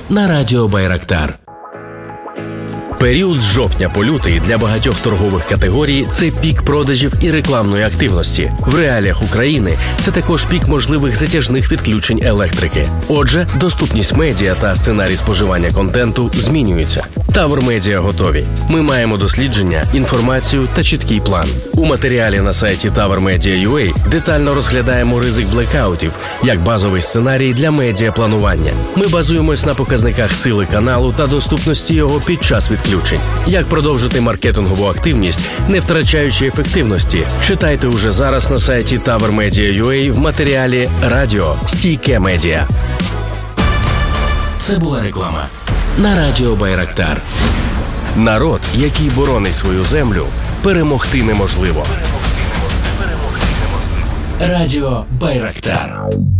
на радіо Байрактар. Період з жовтня по лютий для багатьох торгових категорій – це пік продажів і рекламної активності. В реаліях України це також пік можливих затяжних відключень електрики. Отже, доступність медіа та сценарій споживання контенту змінюються. Тавр Медіа готові. Ми маємо дослідження, інформацію та чіткий план. У матеріалі на сайті TavrMedia.ua детально розглядаємо ризик блекаутів як базовий сценарій для медіапланування. Ми базуємось на показниках сили каналу та доступності його під час відключень. Як продовжити маркетингову активність, не втрачаючи ефективності? Читайте уже зараз на сайті TavrMedia.ua в матеріалі «Радіо. Стійке медіа». Це була реклама на радіо Байрактар. Народ, який боронить свою землю, перемогти неможливо. Радіо Байрактар.